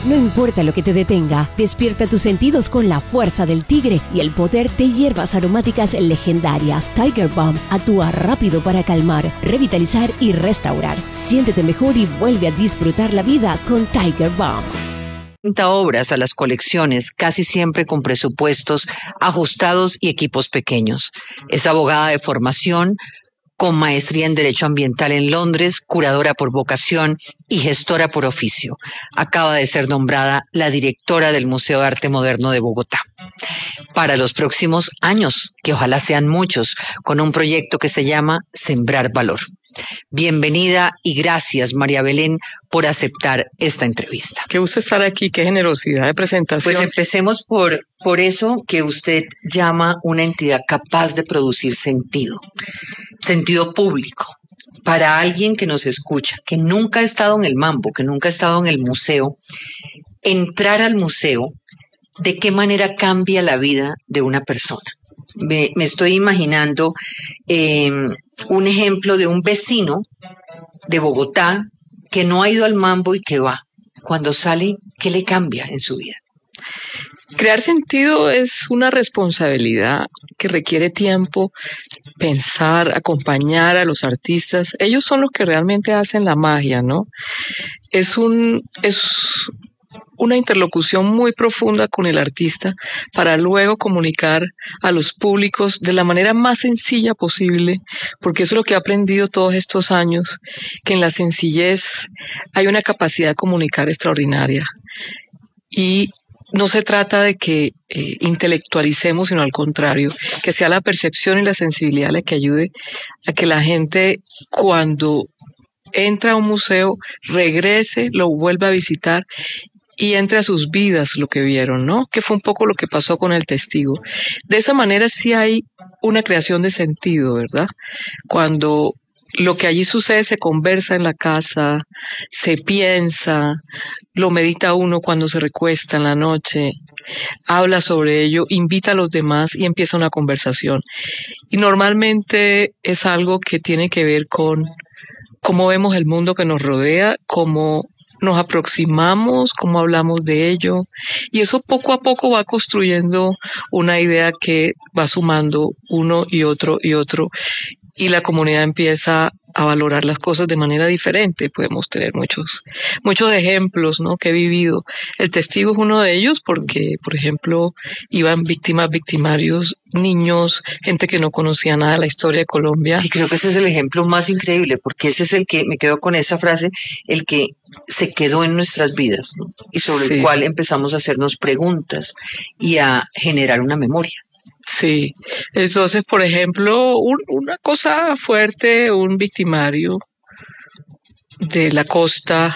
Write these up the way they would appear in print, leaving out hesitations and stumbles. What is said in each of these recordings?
No importa lo que te detenga, despierta tus sentidos con la fuerza del tigre y el poder de hierbas aromáticas legendarias. Tiger Balm actúa rápido para calmar, revitalizar y restaurar. Siéntete mejor y vuelve a disfrutar la vida con Tiger Balm. Obras a las colecciones, casi siempre con presupuestos ajustados y equipos pequeños. Es abogada de formación, con maestría en Derecho Ambiental en Londres, curadora por vocación y gestora por oficio. Acaba de ser nombrada la directora del Museo de Arte Moderno de Bogotá. Para los próximos años, que ojalá sean muchos, con un proyecto que se llama Sembrar Valor. Bienvenida y gracias, María Belén, por aceptar esta entrevista. Qué gusto estar aquí, qué generosidad de presentación. Pues empecemos por eso que usted llama una entidad capaz de producir sentido público. Para alguien que nos escucha, que nunca ha estado en el Mambo, que nunca ha estado en el museo, entrar al museo, ¿de qué manera cambia la vida de una persona? Me estoy imaginando un ejemplo de un vecino de Bogotá que no ha ido al Mambo y que va. Cuando sale, ¿qué le cambia en su vida? Crear sentido es una responsabilidad que requiere tiempo, pensar, acompañar a los artistas. Ellos son los que realmente hacen la magia, ¿no? Es una interlocución muy profunda con el artista para luego comunicar a los públicos de la manera más sencilla posible, porque eso es lo que he aprendido todos estos años, que en la sencillez hay una capacidad de comunicar extraordinaria. Y no se trata de que intelectualicemos, sino al contrario, que sea la percepción y la sensibilidad la que ayude a que la gente, cuando entra a un museo, regrese, lo vuelva a visitar y entre a sus vidas lo que vieron, ¿no? Que fue un poco lo que pasó con el testigo. De esa manera sí hay una creación de sentido, ¿verdad? Cuando lo que allí sucede se conversa en la casa, se piensa, lo medita uno cuando se recuesta en la noche, habla sobre ello, invita a los demás y empieza una conversación. Y normalmente es algo que tiene que ver con cómo vemos el mundo que nos rodea, cómo nos aproximamos, cómo hablamos de ello, y eso poco a poco va construyendo una idea que va sumando uno y otro, y la comunidad empieza a valorar las cosas de manera diferente. Podemos tener muchos ejemplos, ¿no?, que he vivido. El testigo es uno de ellos porque, por ejemplo, iban victimarios, niños, gente que no conocía nada de la historia de Colombia. Y creo que ese es el ejemplo más increíble, porque ese es el que, me quedo con esa frase, el que se quedó en nuestras vidas, ¿no? Y sobre el cual empezamos a hacernos preguntas y a generar una memoria. Sí, entonces, por ejemplo, una cosa fuerte, un victimario de la costa,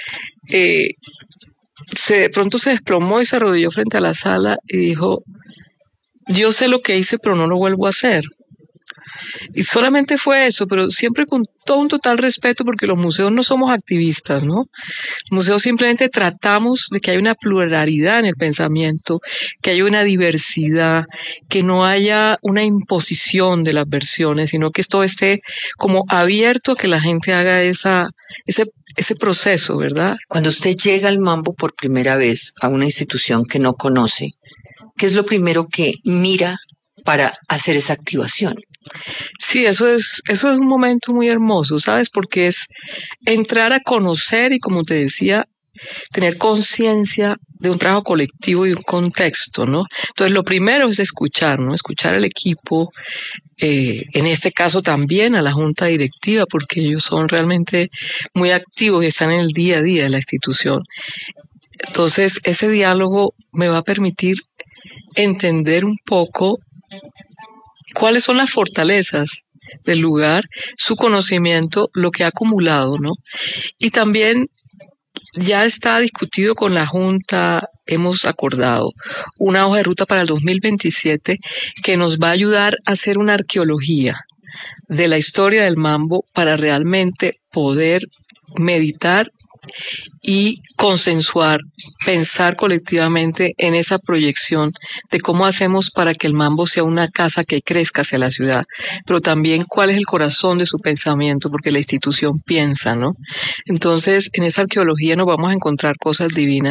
de pronto se desplomó y se arrodilló frente a la sala y dijo: yo sé lo que hice, pero no lo vuelvo a hacer. Y solamente fue eso, pero siempre con todo un total respeto, porque los museos no somos activistas, ¿no? Los museos simplemente tratamos de que haya una pluralidad en el pensamiento, que haya una diversidad, que no haya una imposición de las versiones, sino que esto esté como abierto a que la gente haga ese proceso, ¿verdad? Cuando usted llega al Mambo por primera vez a una institución que no conoce, ¿qué es lo primero que mira para hacer esa activación? Sí, eso es un momento muy hermoso, ¿sabes? Porque es entrar a conocer y, como te decía, tener conciencia de un trabajo colectivo y un contexto, ¿no? Entonces, lo primero es escuchar, ¿no? Escuchar al equipo, en este caso también a la junta directiva, porque ellos son realmente muy activos y están en el día a día de la institución. Entonces, ese diálogo me va a permitir entender un poco cuáles son las fortalezas del lugar, su conocimiento, lo que ha acumulado, ¿no? Y también ya está discutido con la Junta, hemos acordado una hoja de ruta para el 2027 que nos va a ayudar a hacer una arqueología de la historia del Mambo para realmente poder meditar y consensuar, pensar colectivamente en esa proyección de cómo hacemos para que el Mambo sea una casa que crezca hacia la ciudad, pero también cuál es el corazón de su pensamiento, porque la institución piensa, ¿no? Entonces, en esa arqueología nos vamos a encontrar cosas divinas.